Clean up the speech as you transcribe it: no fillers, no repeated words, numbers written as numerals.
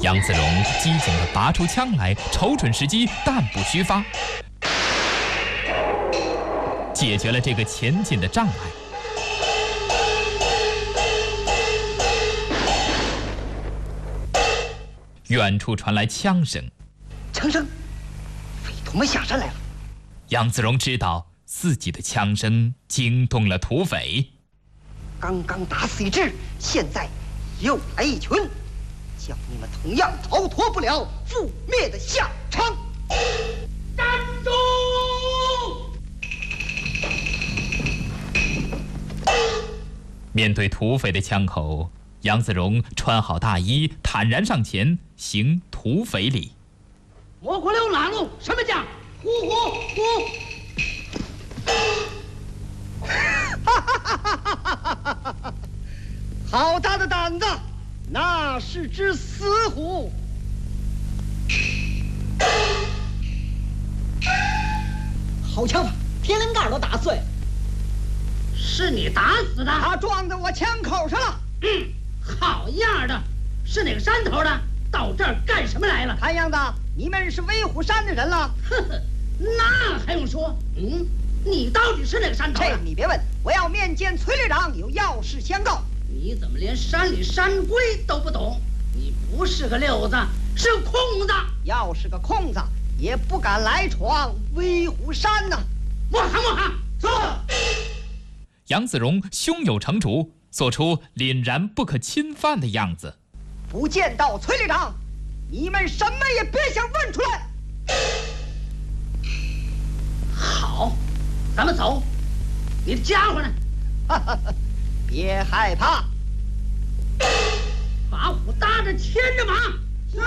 杨子荣机警地拔出枪来，瞅准时机，弹不虚发，解决了这个前进的障碍。远处传来枪声， 枪声，匪徒们下山来了。 杨子荣知道自己的枪声惊动了土匪。 刚刚打死一只，现在又来一群，叫你们同样逃脱不了覆灭的下场。 站住！ 面对土匪的枪口，杨子荣穿好大衣，坦然上前行土匪礼。 莫过了拦路，什么讲？呼！ 好大的胆子！那是只死虎。好枪法，天灵盖都打碎。 是你打死的？ 他撞在我枪口上了。 好样的！是哪个山头的？到这儿干什么来了？ 看样子你们是威虎山的人了。 呵呵，那还用说？你到底是哪个山头的？ 这你别问，我要面见崔旅长，有要事相告。 你怎么连山里山规都不懂？你不是个溜子，是个空子。 要是个空子，也不敢来闯威虎山呐。 莫喊！ 是。 杨子荣胸有成竹，做出凛然不可侵犯的样子。 不见到崔旅长，你们什么也别想问出来。 好，咱们走。你的家伙呢？ 别害怕， 把虎搭着，牵着马。